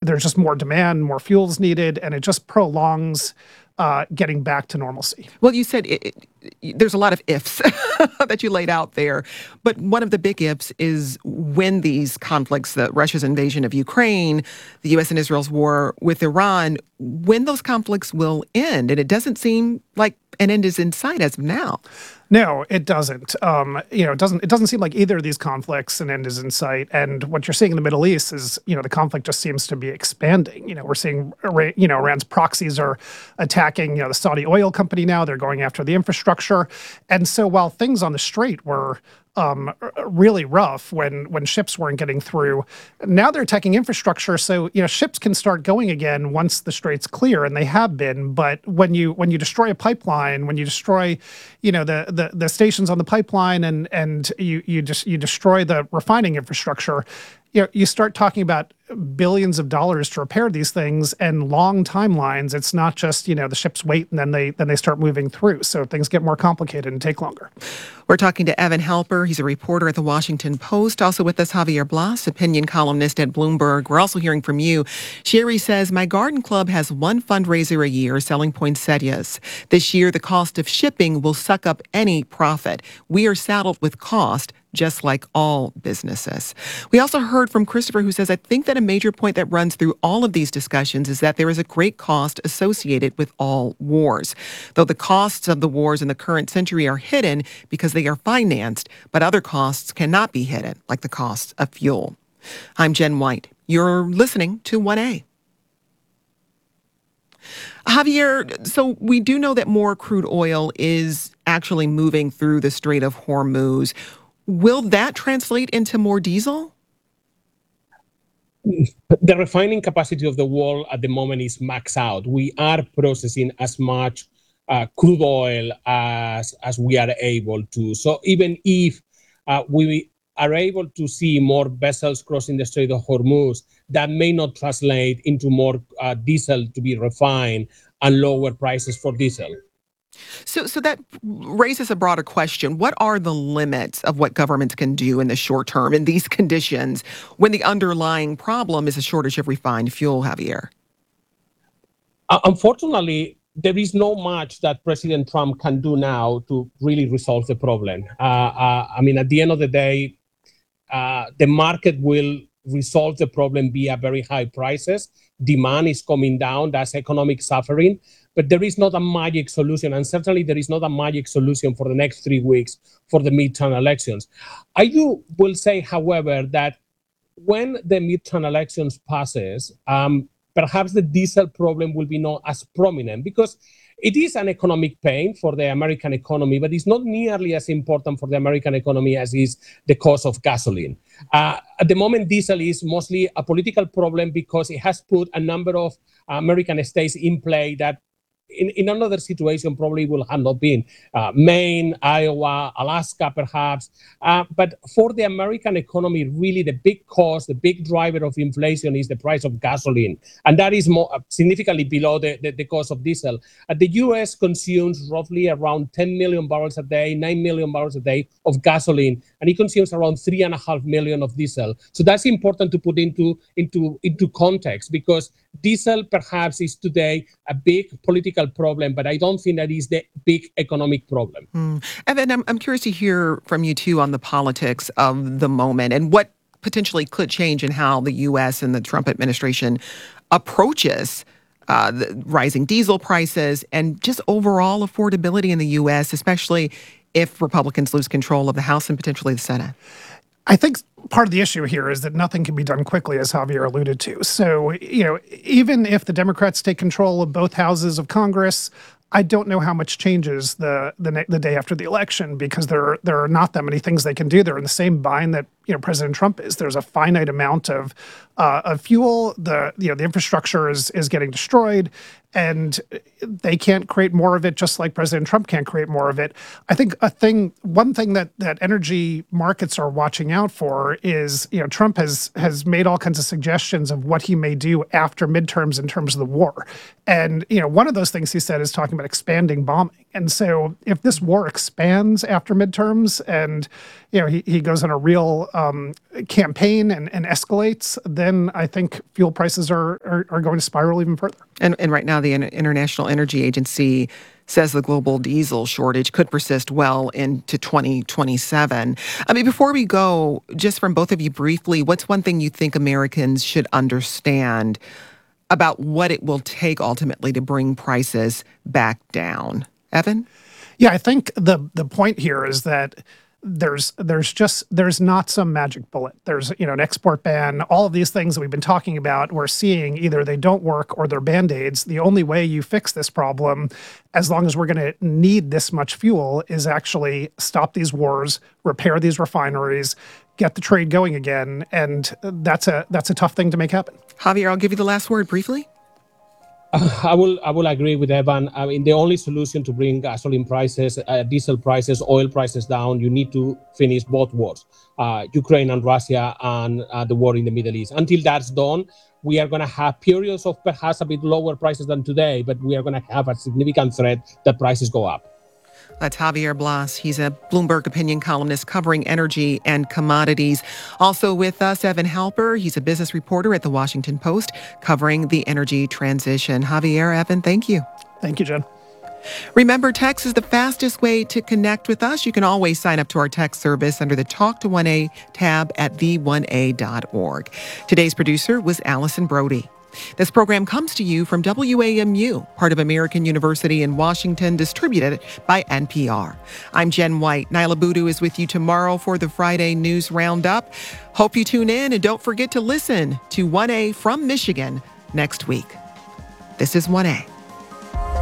there's just more demand, more fuel's needed, and it just prolongs getting back to normalcy. Well, you said there's a lot of ifs that you laid out there, but one of the big ifs is when these conflicts, the Russia's invasion of Ukraine, the U.S. and Israel's war with Iran, when those conflicts will end. And it doesn't seem like an end is in sight as of now. No, it doesn't. It doesn't seem like either of these conflicts an end is in sight. And what you're seeing in the Middle East is, the conflict just seems to be expanding. We're seeing, Iran's proxies are attacking, the Saudi oil company now. They're going after the infrastructure. And so while things on the Strait were really rough when ships weren't getting through, now they're attacking infrastructure. So, ships can start going again once the Strait's clear, and they have been. But when you destroy a pipeline, when you destroy, the stations on the pipeline, and you destroy the refining infrastructure, you start talking about billions of dollars to repair these things and long timelines. It's not just, the ships wait and then they start moving through. So things get more complicated and take longer. We're talking to Evan Halper. He's a reporter at the Washington Post. Also with us, Javier Blas, opinion columnist at Bloomberg. We're also hearing from you. Sherry says, my garden club has one fundraiser a year selling poinsettias. This year, the cost of shipping will suck up any profit. We are saddled with cost, just like all businesses. We also heard from Christopher, who says, I think that a major point that runs through all of these discussions is that there is a great cost associated with all wars. Though the costs of the wars in the current century are hidden because they are financed, but other costs cannot be hidden, like the cost of fuel. I'm Jen White. You're listening to 1A. Javier, so we do know that more crude oil is actually moving through the Strait of Hormuz. Will that translate into more diesel? The refining capacity of the world at the moment is maxed out. We are processing as much crude oil as we are able to. So even if we are able to see more vessels crossing the Strait of Hormuz, that may not translate into more diesel to be refined and lower prices for diesel. So that raises a broader question. What are the limits of what governments can do in the short term in these conditions when the underlying problem is a shortage of refined fuel, Javier? Unfortunately, there is not much that President Trump can do now to really resolve the problem. At the end of the day, the market will resolve the problem via very high prices. Demand is coming down. That's economic suffering. But there is not a magic solution, and certainly there is not a magic solution for the next 3 weeks for the midterm elections. I will say, however, that when the midterm elections passes, perhaps the diesel problem will be not as prominent because it is an economic pain for the American economy, but it's not nearly as important for the American economy as is the cost of gasoline. At the moment, diesel is mostly a political problem because it has put a number of American states in play that in another situation probably will have not been. Maine, Iowa, Alaska, perhaps. But for the American economy, really the big cost, the big driver of inflation is the price of gasoline. And that is more significantly below the cost of diesel. The U.S. consumes roughly around 10 million barrels a day, 9 million barrels a day of gasoline, and it consumes around 3.5 million of diesel. So that's important to put into context because diesel perhaps is today a big political problem, but I don't think that is the big economic problem. Evan, I'm curious to hear from you too on the politics of the moment and what potentially could change in how the U.S. and the Trump administration approaches the rising diesel prices and just overall affordability in the U.S., especially if Republicans lose control of the House and potentially the Senate. I think part of the issue here is that nothing can be done quickly, as Javier alluded to. So, even if the Democrats take control of both houses of Congress, I don't know how much changes the day after the election because there are not that many things they can do. They're in the same bind that President Trump is. There's a finite amount of fuel. The infrastructure is getting destroyed, and they can't create more of it, just like President Trump can't create more of it. I think one thing that energy markets are watching out for is Trump has made all kinds of suggestions of what he may do after midterms in terms of the war, and one of those things he said is talking about expanding bombing. And so if this war expands after midterms and he goes on a real campaign and escalates, then I think fuel prices are going to spiral even further. And right now, the International Energy Agency says the global diesel shortage could persist well into 2027. I mean, before we go, just from both of you briefly, what's one thing you think Americans should understand about what it will take ultimately to bring prices back down? Evan? Yeah, I think the point here is that there's not some magic bullet. There's an export ban, all of these things that we've been talking about. We're seeing either they don't work or they're band-aids. The only way you fix this problem, as long as we're going to need this much fuel, is actually stop these wars, repair these refineries, get the trade going again, and that's a tough thing to make happen. Javier, I'll give you the last word briefly. I will agree with Evan. I mean, the only solution to bring gasoline prices, diesel prices, oil prices down, you need to finish both wars, Ukraine and Russia, and the war in the Middle East. Until that's done, we are going to have periods of perhaps a bit lower prices than today, but we are going to have a significant threat that prices go up. That's Javier Blas. He's a Bloomberg opinion columnist covering energy and commodities. Also with us, Evan Halper. He's a business reporter at The Washington Post covering the energy transition. Javier, Evan, thank you. Thank you, Jen. Remember, text is the fastest way to connect with us. You can always sign up to our text service under the Talk to 1A tab at the1a.org. Today's producer was Allison Brody. This program comes to you from WAMU, part of American University in Washington, distributed by NPR. I'm Jen White. Nyla Boodoo is with you tomorrow for the Friday News Roundup. Hope you tune in, and don't forget to listen to 1A from Michigan next week. This is 1A.